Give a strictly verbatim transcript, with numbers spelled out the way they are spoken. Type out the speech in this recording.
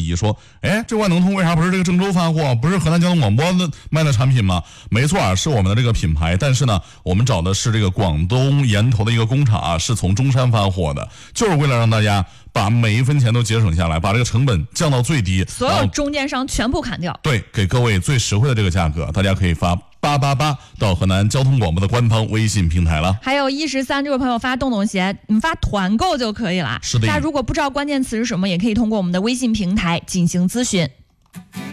疑说，哎，这万能通为啥不是这个郑州发货，不是河南交通广播的卖的产品吗？没错啊，是我们的这个品牌，但是呢，我们找的是这个广东盐头的一个工厂啊，是从中山发货的，就是为了让大家把每一分钱都节省下来，把这个成本降到最低， 所有中间商全部砍掉， 对，给各位最实惠的这个价格，大家可以发八八八到河南交通广播的官方微信平台了。 还有一十三这位朋友发洞洞鞋，你发团购就可以了。 是的， 大家如果不知道关键词是什么，也可以通过我们的微信平台进行咨询。